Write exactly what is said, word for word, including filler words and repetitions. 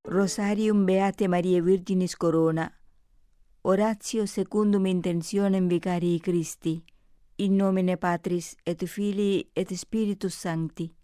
Rosarium Beate Mariae Virginis Corona. Oratio secundum intentionem Vicarii Christi. In nomine Patris et Filii et Spiritus Sancti.